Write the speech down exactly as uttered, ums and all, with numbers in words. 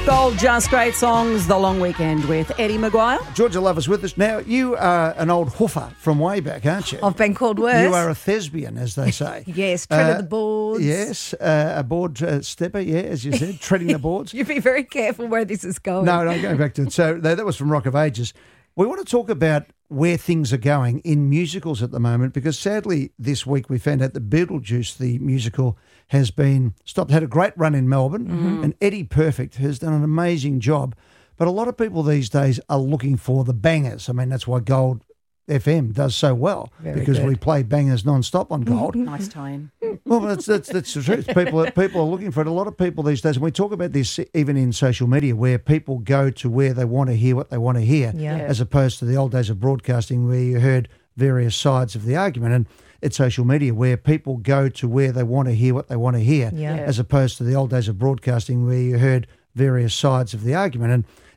Gold Just Great Songs, The Long Weekend with Eddie Maguire. Georgia Love is with us. Now, you are an old hoofer from way back, aren't you? I've been called worse. You are a thespian, as they say. Yes, treaded Uh, the boards. Yes, uh, a board uh, stepper, yeah, as you said, treading the boards. You be very careful where this is going. No, no, going back to it. So that that was from Rock of Ages. We want to talk about where things are going in musicals at the moment, because sadly this week we found out that Beetlejuice, the musical, has been stopped. Had a great run in Melbourne, Mm-hmm. and Eddie Perfect has done an amazing job. But a lot of people these days are looking for the bangers. I mean, that's why Gold F M does so well, Very because good. we play bangers non-stop on Gold. Nice time. Well, that's, that's that's the truth. People people are looking for it. A lot of people these days, and we talk about this even in social media, where people go to where they want to hear what they want to hear, Yeah. as opposed to the old days of broadcasting where you heard various sides of the argument. And it's social media where people go to where they want to hear what they want to hear, Yeah. as opposed to the old days of broadcasting where you heard various sides of the argument. And